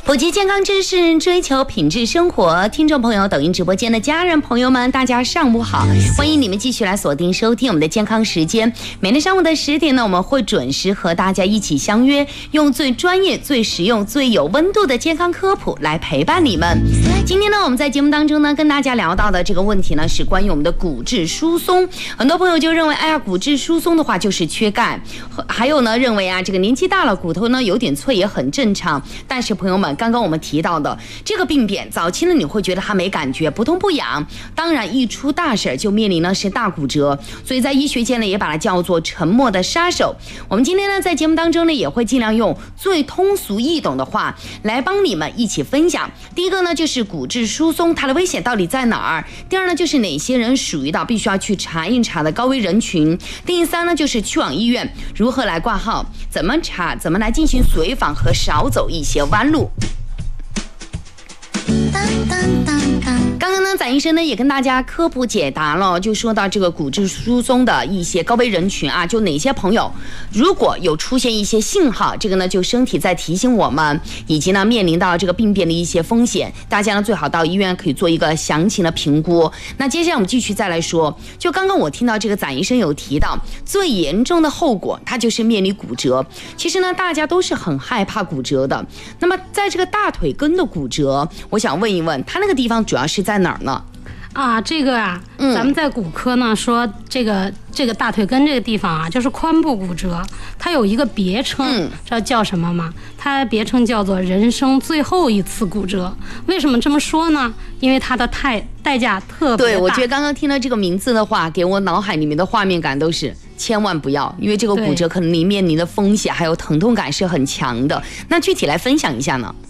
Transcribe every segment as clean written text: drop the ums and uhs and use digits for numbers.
普及健康知识，追求品质生活。听众朋友，抖音直播间的家人朋友们，大家上午好！欢迎你们继续来锁定收听我们的健康时间。每天上午的10点呢，我们会准时和大家一起相约，用最专业、最实用、最有温度的健康科普来陪伴你们。今天呢，我们在节目当中呢，跟大家聊到的这个问题呢，是关于我们的骨质疏松。很多朋友就认为，哎呀，骨质疏松的话就是缺钙，还有呢，认为啊，这个年纪大了，骨头呢有点脆也很正常。但是朋友们，刚刚我们提到的这个病变，早期呢你会觉得它没感觉，不痛不痒，当然一出大事就面临呢是大骨折，所以在医学界呢也把它叫做沉默的杀手。我们今天呢在节目当中呢也会尽量用最通俗易懂的话来帮你们一起分享。第一个呢就是骨质疏松它的危险到底在哪儿？第二呢就是哪些人属于到必须要去查一查的高危人群？第三呢就是去往医院如何来挂号，怎么查，怎么来进行随访和少走一些弯路。刚刚呢，展医生呢也跟大家科普解答了，就说到这个骨质疏松的一些高危人群啊，就哪些朋友如果有出现一些信号，这个呢就身体在提醒我们，以及呢面临到这个病变的一些风险，大家呢最好到医院可以做一个详情的评估。那接下来我们继续再来说，就刚刚我听到这个展医生有提到，最严重的后果它就是面临骨折。其实呢大家都是很害怕骨折的。那么在这个大腿根的骨折，我想问一问，它那个地方主要是在哪儿呢？ 这个啊，咱们在骨科呢说这个大腿根这个地方啊，就是髋部骨折，它有一个别称，知道叫什么吗？它别称叫做人生最后一次骨折。为什么这么说呢？因为它的代价特别大。 对，我觉得刚刚听到这个名字的话，给我脑海里面的画面感都是千万不要，因为这个骨折可能你面临的风险还有疼痛感是很强的。那具体来分享一下呢？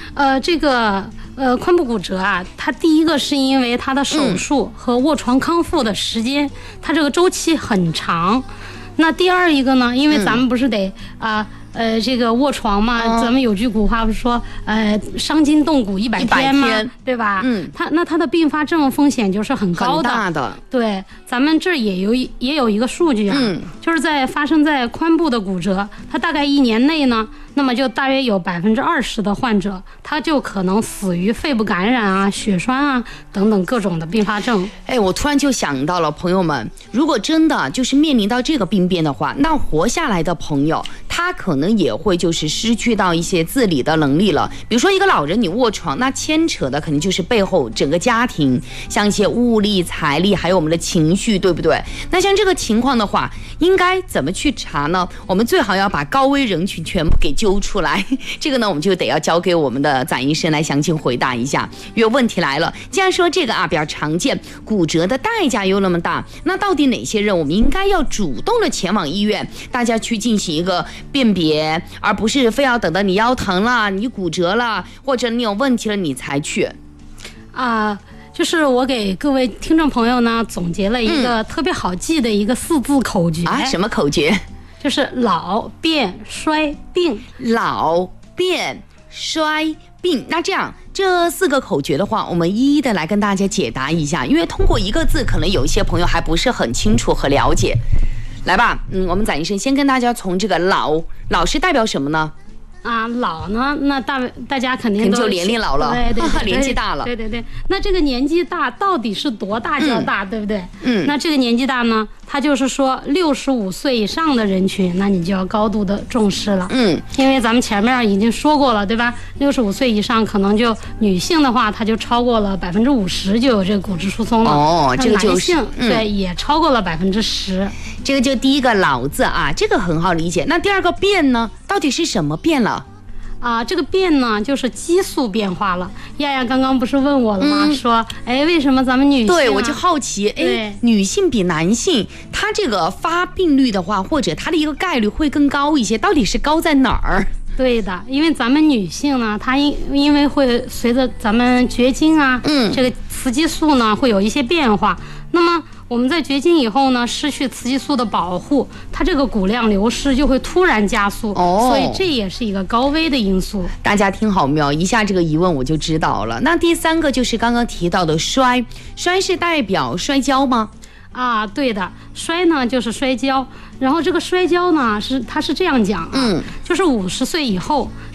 髋部骨折啊，它第一个是因为它的手术和卧床康复的时间，它这个周期很长。那第二一个呢，因为咱们不是得这个卧床嘛，咱们有句古话不是说，伤筋动骨100天嘛，对吧？它的并发症风险就是很高的， 很大的。对， 咱们这儿也有一个数据啊，就是发生在髋部的骨折，它大概1年内呢，那么就大约有20%的患者，他就可能死于肺部感染啊、血栓啊等等各种的并发症。 我突然就想到了，朋友们，如果真的就是面临到这个病变的话，那活下来的朋友，他可能也会就是失去到一些自理的能力了。比如说一个老人你卧床，那牵扯的肯定就是背后整个家庭，像一些物力、财力，还有我们的情绪，对不对？那像这个情况的话，应该怎么去查呢？我们最好要把高危人群全部给揪出来。这个呢，我们就得要交给我们的展医生来详细回答一下。因为问题来了，既然说这个比较常见，骨折的代价又那么大，那到底哪些人我们应该要主动的前往医院，大家去进行一个辨别，而不是非要等到你腰疼了、你骨折了，或者你有问题了你才去？ 就是我给各位听众朋友呢总结了一个特别好记的一个4字口诀。 什么口诀？就是老变衰病。 老变衰病。那这样这4个口诀的话，我们一一的来跟大家解答一下，因为通过一个字可能有一些朋友还不是很清楚和了解。来吧，我们展医生先跟大家从这个老是代表什么呢？ 老呢，那大家肯定都就年龄老了， 对年纪大了， 对。那这个年纪大到底是多大叫大，对不对？那这个年纪大呢，它就是说65岁以上的人群，那你就要高度的重视了。因为咱们前面已经说过了，对吧？65岁以上可能就女性的话，它就超过了50%就有这个骨质疏松了。这个就是男性对也超过了10%。 这个就第一个老字这个很好理解。那第二个变呢，到底是什么变了？ 这个变呢，就是激素变化了。亚亚刚刚不是问我了吗？说，为什么咱们女性对，我就好奇，女性比男性，她这个发病率的话，或者她的一个概率会更高一些，到底是高在哪儿？ 对的，因为咱们女性呢，她因为会随着咱们绝经这个雌激素呢会有一些变化，那么我们在绝经以后呢，失去雌激素的保护，它这个骨量流失就会突然加速，所以这也是一个高危的因素。 大家听好没有？一下这个疑问我就知道了。那第3个就是刚刚提到的衰是代表摔跤吗？ 对的，摔呢就是摔跤，然后这个摔跤呢它是这样讲就是50岁以后，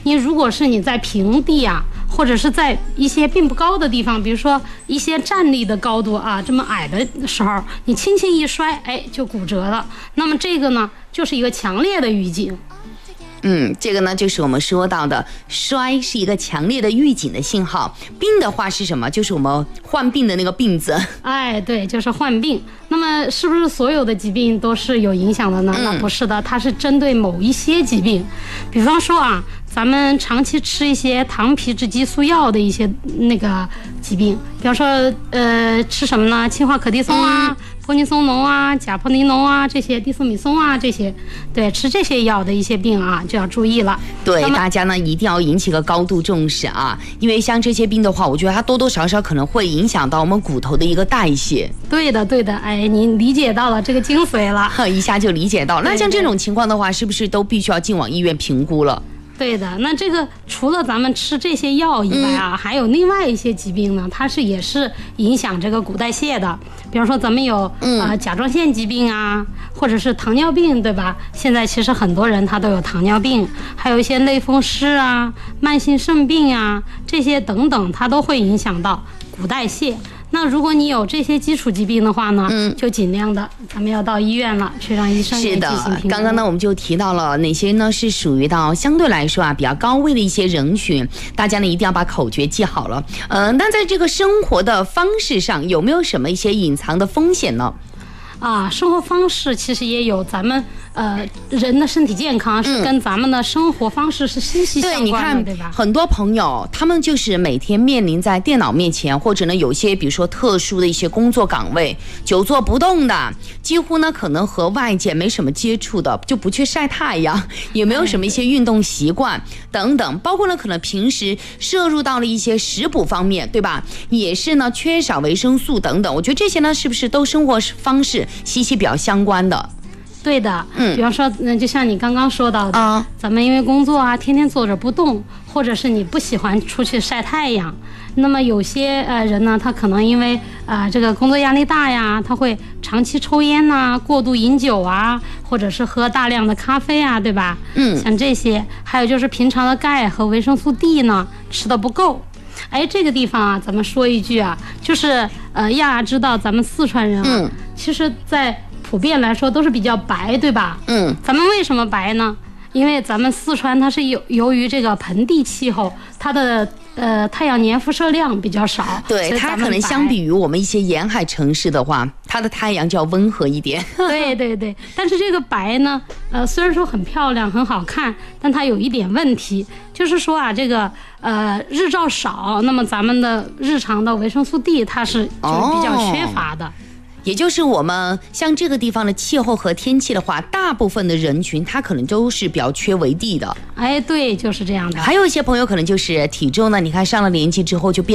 你如果是你在平地啊，或者是在一些并不高的地方，比如说一些站立的高度啊，这么矮的时候，你轻轻一摔，哎，就骨折了。那么这个呢，就是一个强烈的预警。 这个呢就是我们说到的摔是一个强烈的预警的信号，病的话是什么？就是我们患病的那个病字。 哎，对，就是患病。那么是不是所有的疾病都是有影响的呢？那不是的，它是针对某一些疾病。比方说啊，咱们长期吃一些糖皮质激素药的一些那个疾病，比方说吃什么呢？氢化可的松啊、泼尼松农啊、甲泼尼农啊，这些地索米松啊，这些，对，吃这些药的一些病啊就要注意了。 对，大家呢一定要引起个高度重视啊，因为像这些病的话，我觉得它多多少少可能会影响到我们骨头的一个代谢。 对的，对的，哎，你理解到了这个精髓了， 一下就理解到。那像这种情况的话，是不是都必须要进往医院评估了？ 对的，那这个除了咱们吃这些药以外啊，还有另外一些疾病呢，它也是影响这个骨代谢的。比方说咱们有甲状腺疾病啊，或者是糖尿病，对吧？现在其实很多人他都有糖尿病，还有一些类风湿啊、慢性肾病啊，这些等等，它都会影响到骨代谢。那如果你有这些基础疾病的话呢，就尽量的咱们要到医院了，去让医生进行评估。是的， 刚刚呢我们就提到了哪些呢是属于到相对来说啊比较高危的一些人群，大家呢一定要把口诀记好了。那在这个生活的方式上有没有什么一些隐藏的风险呢？ 生活方式其实也有，咱们人的身体健康是跟咱们的生活方式是息息相关的，对吧？ 很多朋友他们就是每天面临在电脑面前，或者呢有些比如说特殊的一些工作岗位，久坐不动的，几乎呢可能和外界没什么接触的，就不去晒太阳，也没有什么一些运动习惯等等，包括呢可能平时摄入到了一些食补方面，对吧？也是呢缺少维生素等等，我觉得这些呢是不是都生活方式息息比较相关的？ 对的，比方说，就像你刚刚说到的，咱们因为工作啊，天天坐着不动，或者是你不喜欢出去晒太阳，那么有些人呢，他可能因为这个工作压力大呀，他会长期抽烟呐、过度饮酒啊，或者是喝大量的咖啡啊，对吧？像这些，还有就是平常的钙和维生素 D 呢吃的不够。哎，这个地方啊，咱们说一句啊，就是亚知道咱们四川人啊，其实在普遍来说都是比较白，对吧？咱们为什么白呢？因为咱们四川它是由于这个盆地气候，它的太阳年辐射量比较少， 对，它可能相比于我们一些沿海城市的话，它的太阳就要温和一点。 对对对，但是这个白呢，虽然说很漂亮很好看，但它有一点问题，就是说啊，这个日照少，那么咱们的日常的维生素 D 它是就是比较缺乏的。 也就是我们像这个地方的气候和天气的话，大部分的人群他可能都是比较缺维 D 的。 哎，对，就是这样的。 还有一些朋友可能就是体重呢，你看上了年纪之后就变